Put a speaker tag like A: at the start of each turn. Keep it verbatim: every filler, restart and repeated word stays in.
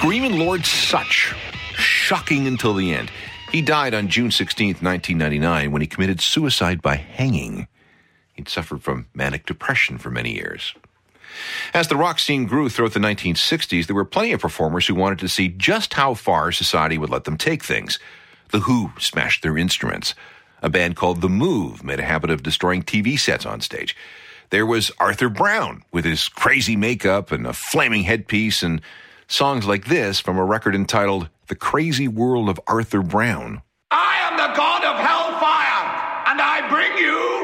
A: Screaming Lord Sutch. Shocking until the end. He died on June sixteenth, nineteen ninety-nine, when he committed suicide by hanging. He'd suffered from manic depression for many years. As the rock scene grew throughout the nineteen sixties, there were plenty of performers who wanted to see just how far society would let them take things. The Who smashed their instruments. A band called The Move made a habit of destroying T V sets on stage. There was Arthur Brown with his crazy makeup and a flaming headpiece and songs like this from a record entitled The Crazy World of Arthur Brown.
B: I am the god of hellfire, and I bring you